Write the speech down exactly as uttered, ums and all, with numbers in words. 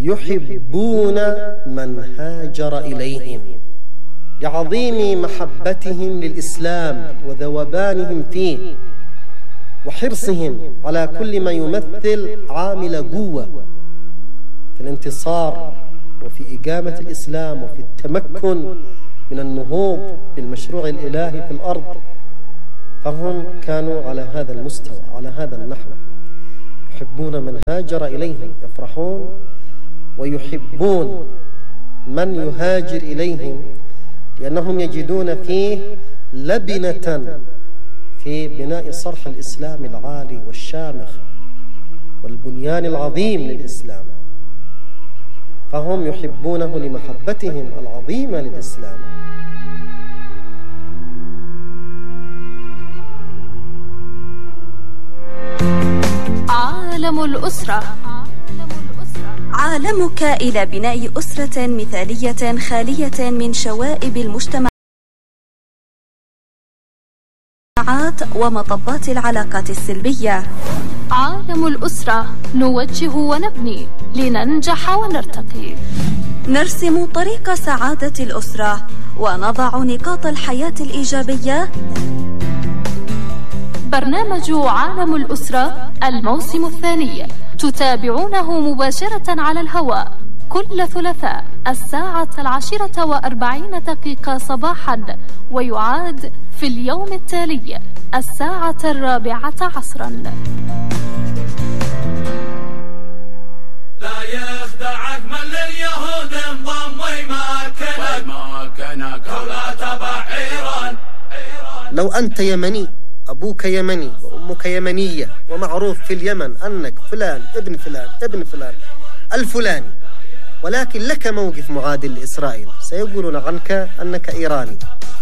يحبون من هاجر إليهم لعظيم محبتهم للإسلام وذوبانهم فيه وحرصهم على كل ما يمثل عامل قوة في الانتصار وفي إقامة الإسلام وفي التمكن من النهوض بالمشروع الإلهي في الأرض. فهم كانوا على هذا المستوى، على هذا النحو، يحبون من هاجر إليهم، يفرحون ويحبون من يهاجر إليهم لأنهم يجدون فيه لبنة في بناء صرح الإسلام العالي والشامخ والبنيان العظيم للإسلام. فهم يحبونه لمحبتهم العظيمة للإسلام. عالم الأسرة. عالمك إلى بناء أسرة مثالية خالية من شوائب المجتمع ومطبات العلاقات السلبية. عالم الأسرة، نوجه ونبني لننجح ونرتقي، نرسم طريق سعادة الأسرة ونضع نقاط الحياة الإيجابية. برنامج عالم الأسرة الموسم الثاني تتابعونه مباشرة على الهواء كل ثلاثاء الساعة العاشرة وأربعين دقيقة صباحا، ويعاد في اليوم التالي الساعة الرابعة عصرا. لا يخدعك من لليهود انضم ويمكنك ولا تبع إيران. لو أنت يمني، أبوك يمني وأمك يمنية، ومعروف في اليمن أنك فلان ابن فلان ابن فلان الفلاني، ولكن لك موقف معادل لإسرائيل، سيقولون عنك أنك إيراني.